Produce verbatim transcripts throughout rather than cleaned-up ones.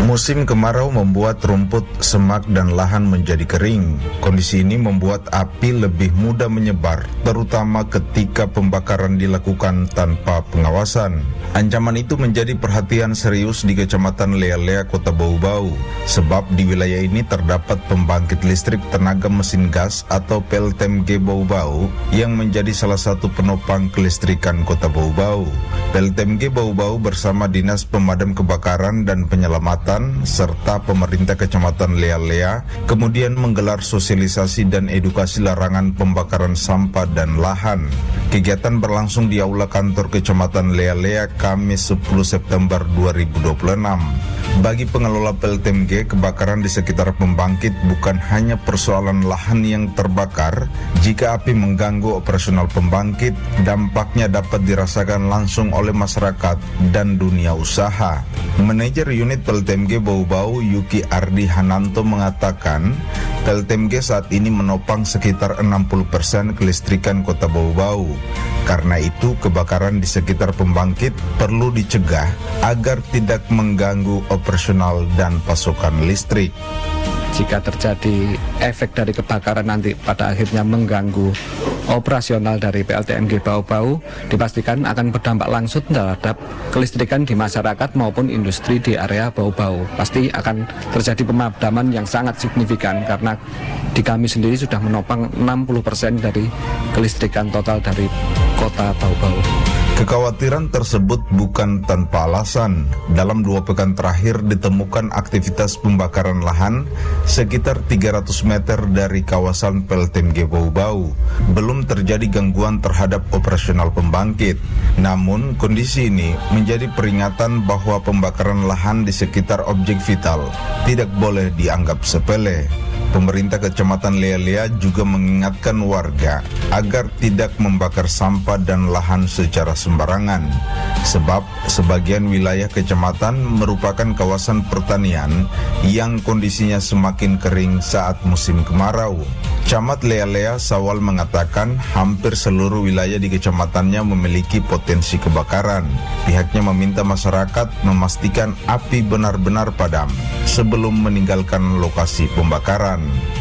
Musim kemarau membuat rumput, semak, dan lahan menjadi kering. Kondisi ini membuat api lebih mudah menyebar, terutama ketika pembakaran dilakukan tanpa pengawasan. Ancaman itu menjadi perhatian serius di Kecamatan Lea-Lea, Kota Bau-Bau, sebab di wilayah ini terdapat pembangkit listrik tenaga mesin gas atau P L T M G Bau-Bau yang menjadi salah satu penopang kelistrikan Kota Bau-Bau. P L T M G Bau-Bau bersama Dinas Pemadam Kebakaran dan Penyelamatan serta pemerintah Kecamatan Lea-Lea kemudian menggelar sosialisasi dan edukasi larangan pembakaran sampah dan lahan. Kegiatan berlangsung di Aula Kantor Kecamatan Lea-Lea Kamis sepuluh September dua ribu dua puluh enam. Bagi pengelola P L T M G, kebakaran di sekitar pembangkit bukan hanya persoalan lahan yang terbakar. Jika api mengganggu operasional pembangkit, dampaknya dapat dirasakan langsung oleh masyarakat dan dunia usaha. Manajer unit P L T M G Bau-Bau, Yuki Ardi Hananto, mengatakan P L T M G saat ini menopang sekitar enam puluh persen kelistrikan Kota Bau-Bau. Karena itu, kebakaran di sekitar pembangkit perlu dicegah agar tidak mengganggu operasional dan pasokan listrik. Jika terjadi efek dari kebakaran nanti pada akhirnya mengganggu operasional dari P L T M G Bau-Bau, dipastikan akan berdampak langsung terhadap kelistrikan di masyarakat maupun industri di area Bau-Bau. Pasti akan terjadi pemadaman yang sangat signifikan karena di kami sendiri sudah menopang enam puluh persen dari kelistrikan total dari Kota Bau-Bau. Kekhawatiran tersebut bukan tanpa alasan. Dalam dua pekan terakhir ditemukan aktivitas pembakaran lahan sekitar tiga ratus meter dari kawasan P L T M G Bau-Bau. Belum terjadi gangguan terhadap operasional pembangkit. Namun, kondisi ini menjadi peringatan bahwa pembakaran lahan di sekitar objek vital tidak boleh dianggap sepele. Pemerintah Kecamatan Lea-Lea juga mengingatkan warga agar tidak membakar sampah dan lahan secara sembarangan, sebab sebagian wilayah kecamatan merupakan kawasan pertanian yang kondisinya semakin kering saat musim kemarau. Camat Lea-Lea Sawal mengatakan hampir seluruh wilayah di kecamatannya memiliki potensi kebakaran. Pihaknya meminta masyarakat memastikan api benar-benar padam sebelum meninggalkan lokasi pembakaran.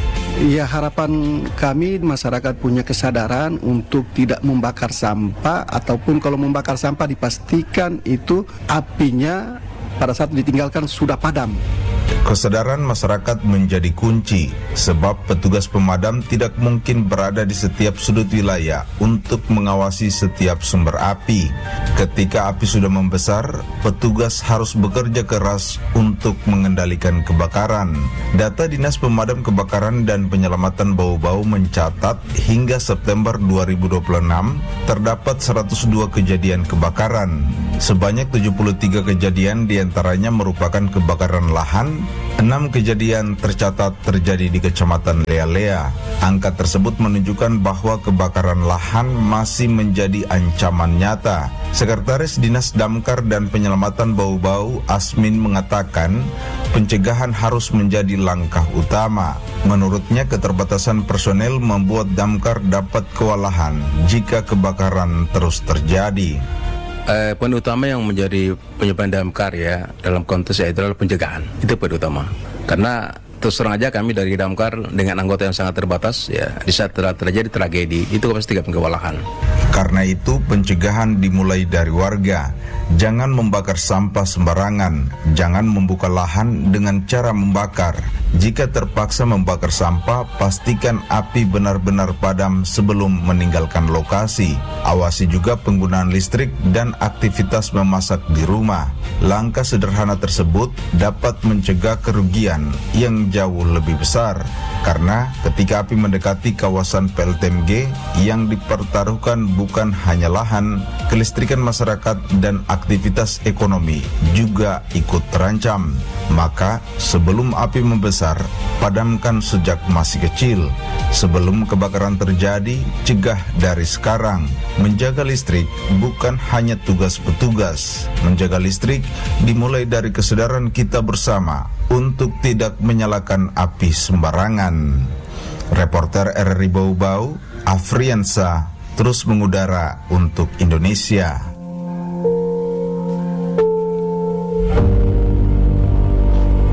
Ya, harapan kami masyarakat punya kesadaran untuk tidak membakar sampah, ataupun kalau membakar sampah dipastikan itu apinya pada saat ditinggalkan sudah padam. Kesadaran masyarakat menjadi kunci, sebab petugas pemadam tidak mungkin berada di setiap sudut wilayah untuk mengawasi setiap sumber api. Ketika api sudah membesar, petugas harus bekerja keras untuk mengendalikan kebakaran. Data Dinas Pemadam Kebakaran dan Penyelamatan Bau-Bau mencatat hingga September dua ribu dua puluh enam terdapat seratus dua kejadian kebakaran. Sebanyak tujuh puluh tiga kejadian diantaranya merupakan kebakaran lahan. Enam kejadian tercatat terjadi di Kecamatan Lea-Lea. Angka tersebut menunjukkan bahwa kebakaran lahan masih menjadi ancaman nyata. Sekretaris Dinas Damkar dan Penyelamatan Bau-Bau, Asmin, mengatakan pencegahan harus menjadi langkah utama. Menurutnya, keterbatasan personel membuat damkar dapat kewalahan jika kebakaran terus terjadi. Eh, poin utama yang menjadi penyebab damkar ya dalam konteks itu adalah pencegahan. Itu poin utama. Karena terus terang aja kami dari damkar dengan anggota yang sangat terbatas ya, di saat terjadi tragedi itu pasti tidak kewalahan. Karena itu pencegahan dimulai dari warga. Jangan membakar sampah sembarangan, jangan membuka lahan dengan cara membakar. Jika terpaksa membakar sampah, pastikan api benar-benar padam sebelum meninggalkan lokasi. Awasi juga penggunaan listrik dan aktivitas memasak di rumah. Langkah sederhana tersebut dapat mencegah kerugian yang jauh lebih besar. Karena ketika api mendekati kawasan P L T M G, yang dipertaruhkan bukan hanya lahan, kelistrikan masyarakat dan aktivitas ekonomi juga ikut terancam. Maka sebelum api membesar, padamkan sejak masih kecil. Sebelum kebakaran terjadi, cegah dari sekarang. Menjaga listrik bukan hanya tugas petugas. Menjaga listrik dimulai dari kesadaran kita bersama untuk tidak menyalakan api sembarangan. Reporter R R I Bau-Bau, Afriansa, terus mengudara untuk Indonesia.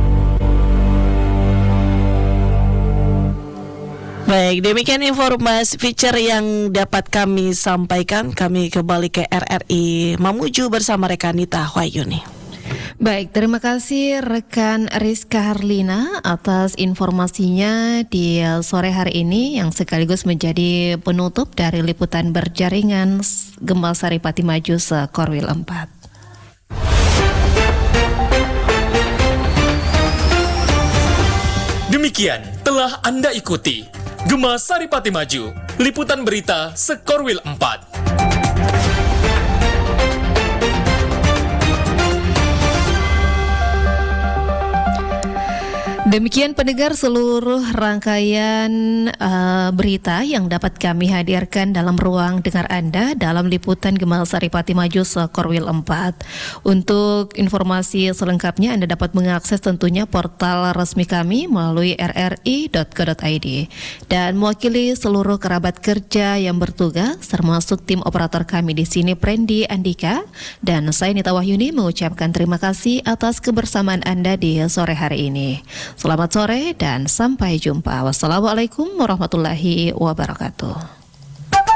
Baik, demikian informasi feature yang dapat kami sampaikan. Kami kembali ke R R I Mamuju bersama rekan Nita Wahyuni. Baik, terima kasih rekan Rizka Harlina atas informasinya di sore hari ini yang sekaligus menjadi penutup dari liputan berjaringan Gembal Sari Pati Maju Sekorwil empat. Demikian telah Anda ikuti Gema Sari Pati Maju, liputan berita Sekorwil empat. Demikian pendengar seluruh rangkaian uh, berita yang dapat kami hadirkan dalam ruang dengar Anda dalam liputan Gembal Sari Pati Maju Sekorwil empat. Untuk informasi selengkapnya Anda dapat mengakses tentunya portal resmi kami melalui r r i dot co dot i d. Dan mewakili seluruh kerabat kerja yang bertugas termasuk tim operator kami di sini Prendi Andika dan saya Nita Wahyuni mengucapkan terima kasih atas kebersamaan Anda di sore hari ini. Selamat sore dan sampai jumpa. Wassalamualaikum warahmatullahi wabarakatuh.